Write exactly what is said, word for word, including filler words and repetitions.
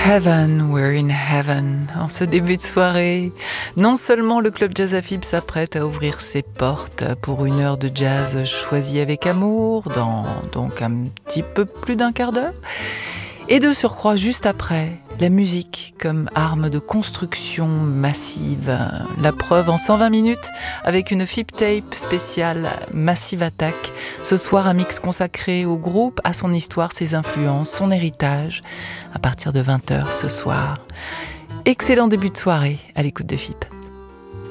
Heaven, we're in heaven. En ce début de soirée, non seulement le club Jazz Afib s'apprête à ouvrir ses portes pour une heure de jazz choisie avec amour, dans donc un petit peu plus d'un quart d'heure, et de surcroît juste après, la musique comme arme de construction massive. La preuve en cent vingt minutes avec une Fib Tape spéciale Massive Attack. Ce soir, un mix consacré au groupe, à son histoire, ses influences, son héritage, à partir de vingt heures ce soir. Excellent début de soirée à l'écoute de Fib.